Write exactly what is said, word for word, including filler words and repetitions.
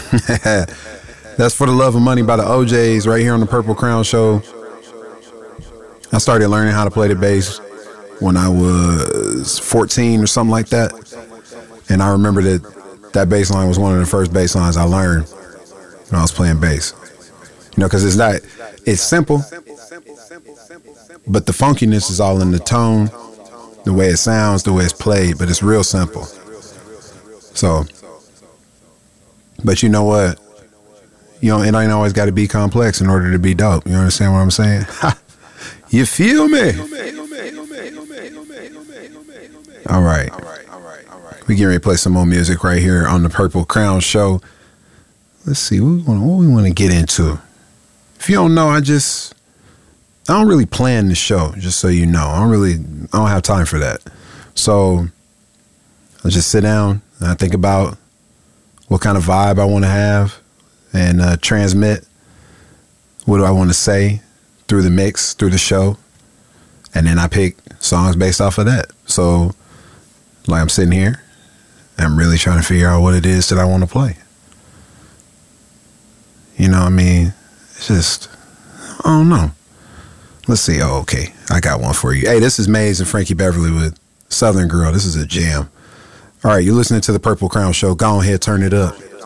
That's For the Love of Money by the O Js right here on the Purple Crown Show. I started learning how to play the bass when I was fourteen or something like that. And I remember that that bass line was one of the first bass lines I learned when I was playing bass. You know, because it's not, it's simple, but the funkiness is all in the tone, the way it sounds, the way it's played, but it's real simple. So, but you know what? You know, it ain't always got to be complex in order to be dope. You understand what I'm saying? You feel me? All right. We getting ready to play some more music right here on the Purple Crown Show. Let's see, what we want, what we want to get into. If you don't know, I just, I don't really plan the show, just so you know. I don't really, I don't have time for that. So I just sit down and I think about what kind of vibe I want to have and uh, transmit. What do I want to say through the mix, through the show? And then I pick songs based off of that. So like I'm sitting here, I'm really trying to figure out what it is that I want to play. You know what I mean? It's just, I don't know. Let's see. Oh, okay. I got one for you. Hey, this is Maze and Frankie Beverly with Southern Girl. This is a jam. All right, you're listening to the Purple Crown Show. Go ahead, turn it up.